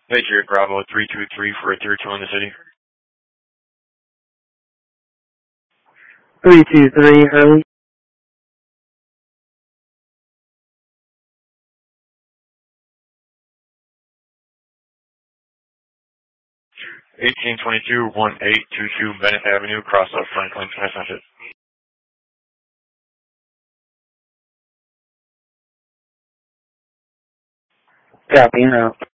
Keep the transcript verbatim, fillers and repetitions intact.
Patriot Bravo three two three for a tier two in the city. three two three, early. eighteen twenty-two, eighteen twenty-two Bennett Avenue, cross up Franklin, Massachusetts. Copy, now.